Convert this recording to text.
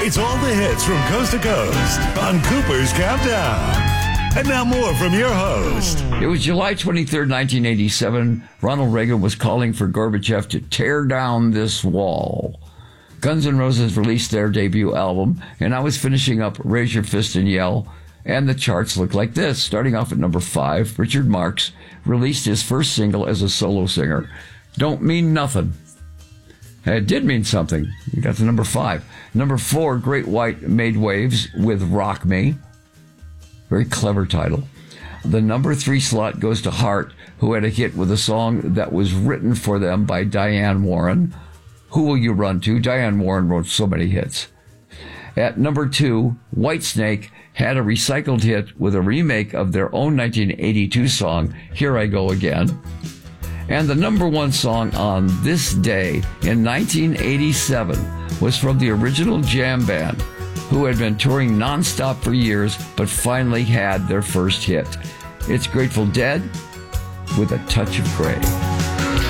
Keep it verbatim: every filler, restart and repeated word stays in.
It's all the hits from coast to coast on Cooper's Countdown. And now more from your host. It was July twenty-third, nineteen eighty-seven. Ronald Reagan was calling for Gorbachev to tear down this wall. Guns N' Roses released their debut album, and I was finishing up Raise Your Fist and Yell, and the charts looked like this. Starting off at number five, Richard Marx released his first single as a solo singer, Don't Mean Nothing. It did mean something. We got to number five. Number four, Great White made waves with Rock Me. Very clever title. The number three slot goes to Heart, who had a hit with a song that was written for them by Diane Warren. Who Will You Run To? Diane Warren wrote so many hits. At number two, Whitesnake had a recycled hit with a remake of their own nineteen eighty-two song, Here I Go Again. And the number one song on this day in nineteen eighty-seven was from the original Jam Band, who had been touring nonstop for years, but finally had their first hit. It's Grateful Dead with A Touch of Grey.